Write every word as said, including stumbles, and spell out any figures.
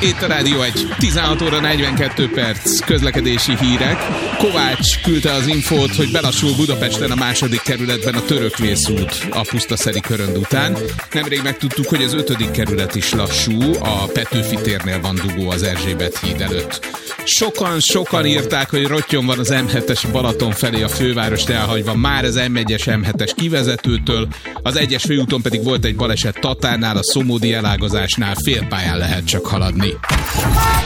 Itt a Rádió egy, tizenhat óra negyvenkettő perc, közlekedési hírek. Kovács küldte az infót, hogy belassul Budapesten a második kerületben a Törökvészút a Pusztaszeri körönd után. Nemrég megtudtuk, hogy az ötödik kerület is lassú, a Petőfi térnél van dugó az Erzsébet híd előtt. Sokan, sokan írták, hogy rottyon van az em hetes Balaton felé a fővárost elhagyva, már az em egyes em hetes kivezetőtől, az egyes főúton pedig volt egy baleset Tatárnál, a Szomódi elágazásnál félpályán lehet csak haladni.